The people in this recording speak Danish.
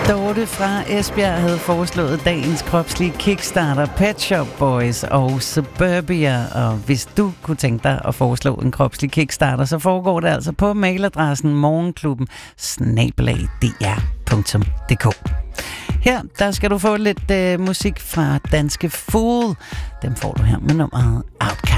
Dorte fra Esbjerg havde foreslået dagens kropslige kickstarter, Pet Shop Boys og Suburbia. Og hvis du kunne tænke dig at foreslå en kropslig kickstarter, så foregår det altså på mailadressen morgenklubben@dr.dk. Her, der skal du få lidt musik fra Danske Fool. Dem får du her med nummeret Outcast.